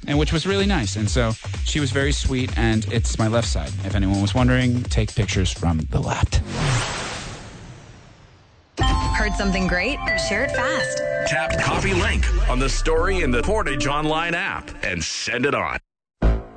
and which was really nice. And so she was very sweet, and it's my left side. If anyone was wondering, take pictures from the left. Heard something great? Share it fast. Tap copy link on the story in the Portage Online app and send it on.